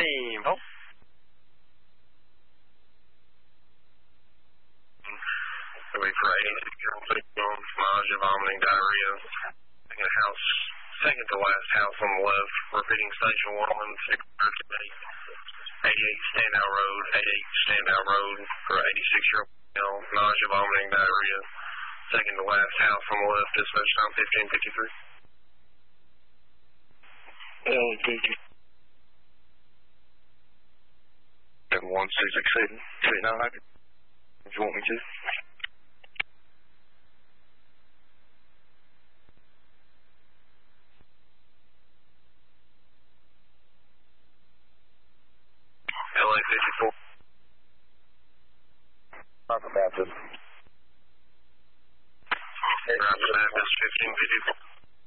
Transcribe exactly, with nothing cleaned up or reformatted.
team. Oh. Wait for eighty-six year old female, nausea, vomiting, diarrhea. Second house, second to last house on the left, repeating station one, six thirty-eight. eighty-eight Standout Road, eighty-eight Standout Road for eighty-six year old female, nausea, vomiting, diarrhea. Second to last house on the left, dispatch time fifteen fifty-three. Oh, thank you. seven one six six eight, two eight nine, if you want me to. L A fifty-four. Mark Baptist.